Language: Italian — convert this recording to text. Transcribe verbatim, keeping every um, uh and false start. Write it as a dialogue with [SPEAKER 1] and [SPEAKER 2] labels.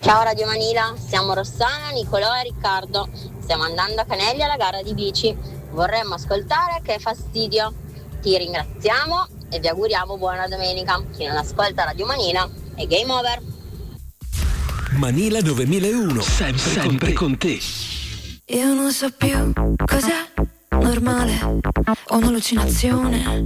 [SPEAKER 1] Ciao Radio Manila, siamo Rossana, Nicolò e Riccardo. Stiamo andando a Canelli alla gara di bici. Vorremmo ascoltare Che fastidio. Ti ringraziamo e vi auguriamo buona domenica. Chi non ascolta Radio Manila è game over.
[SPEAKER 2] Manila novemilauno, sempre, sempre con te.
[SPEAKER 3] Io non so più cos'è normale o un'allucinazione.